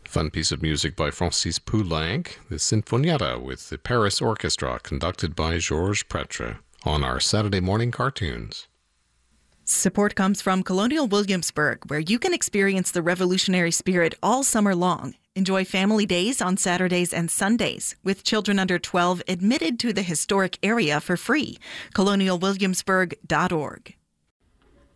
Fun piece of music by Francis Poulenc, the Sinfonietta with the Paris Orchestra, conducted by Georges Pretre, on our Saturday morning cartoons. Support comes from Colonial Williamsburg, where you can experience the revolutionary spirit all summer long. Enjoy family days on Saturdays and Sundays, with children under 12 admitted to the historic area for free. ColonialWilliamsburg.org.